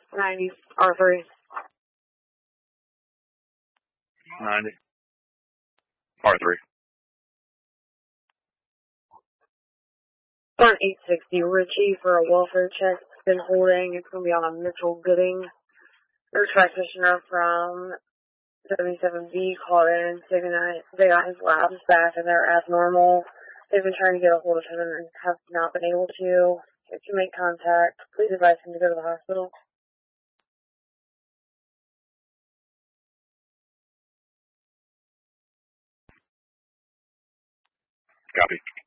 90 R3. 90. R3. On 860 Richie for a welfare check. Been holding. It's going to be on a Mitchell Gooding. Nurse practitioner from 77B called in, stating that they got his labs back and they're abnormal. They've been trying to get a hold of him and have not been able to. If you make contact, please advise him to go to the hospital. Copy.